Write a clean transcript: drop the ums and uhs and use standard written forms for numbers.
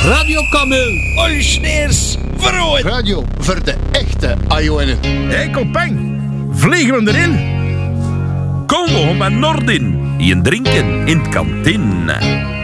Radio Camel. Olsneers Verooid. Radio voor de echte Ajoenen. Hé, Kopeng, vliegen we erin? Kom we met Nordin. Je drinken in het kantine.